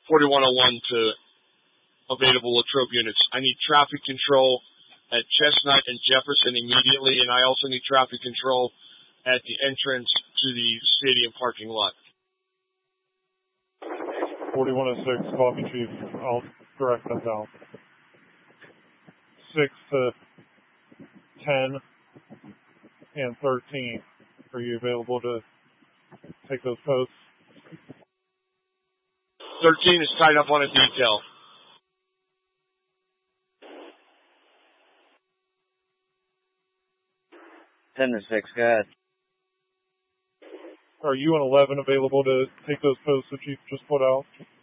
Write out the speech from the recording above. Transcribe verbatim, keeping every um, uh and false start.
forty-one oh one to available Latrobe units. I need traffic control at Chestnut and Jefferson immediately, and I also need traffic control at the entrance to the stadium parking lot. forty-one oh six, copy, Chief. I'll direct that down. six to ten and thirteen. Are you available to take those posts? thirteen is tied up on a detail. ten to six, go ahead. Are you and eleven available to take those posts the Chief just put out?